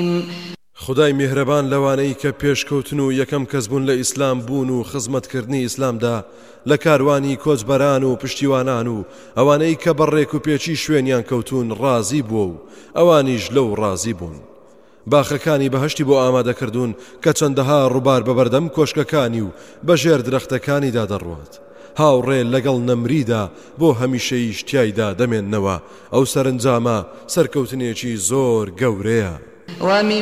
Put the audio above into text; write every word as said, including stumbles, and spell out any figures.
خدای میهرەبان لەوانەی کە پێشکەوتن و یەکەم کەس بوون لە ئیسلام بوون و خزمەتکردنی ئیسلامدا لە کاروانی کۆچبەران و پشتیوانان و ئەوانەی کە بەڕێک و پێچی شوێنیان کەوتون ڕازی بووە و ئەوانیش لەو ڕازی بوون. باخەکانی بەهەشتی بۆ ئامادەکردوون کە چەندەها ڕووبار بەبەردەم کۆشکەکانی و بەژێر درەختەکانیدا دەڕوات. هاوڕێ لەگەڵ نەمریدا بۆ هەمیشەیش تیایدا دەمێننەوە. ئەو سەرنجامە سەرکەوتنێکی زۆر گەورەیە.